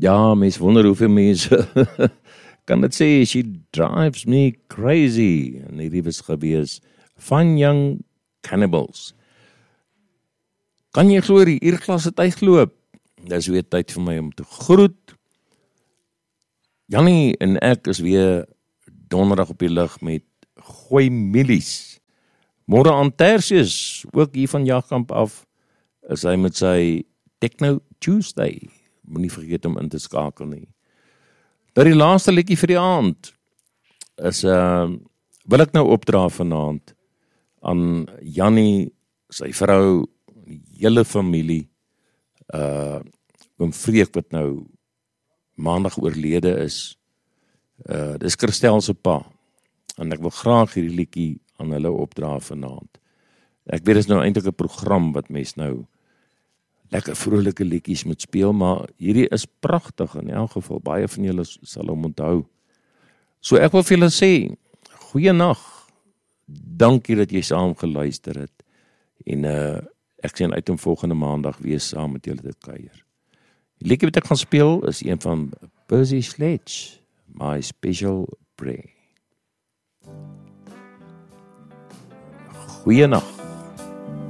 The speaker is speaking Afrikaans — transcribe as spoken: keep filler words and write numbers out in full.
Ja, mens wonder hoeveel mense kan dit sê, she drives me crazy. En hierdie was gewees, Fine Young Cannibals. Kan jy glo die uurglas het uitgeloop? Dis weer tyd vir my om te groet. Jannie en ek is weer donderdag op die lug met Gooi Milies. Môre aan Tertius, ook hier van Jagkamp af, is hy met sy Techno Tuesday. Moet nie vergeet om in te skakel nie. Dat die laaste liedjie vir die aand is, uh, wil ek nou opdra vanaand aan Jannie, sy vrou, die hele familie, uh, oom Freek wat nou maandag oorlede is. Uh, dis Christel se pa. En ek wil graag hierdie liedjie aan hulle opdra vanaand. Ek weet, dit is nou eintlik 'n program wat mens nou lekker vrolike liedjies moet speel, maar hierdie is pragtig in elk geval. Baie van julle sal hom onthou. So ek wil vir julle sê, goeienag. Dankie dat jy saam geluister het. En uh, ek sien uit om volgende maandag weer saam met julle te kuier. Die liedjie wat ek gaan speel is een van Percy Sledge, My Special Prayer. Goeienag.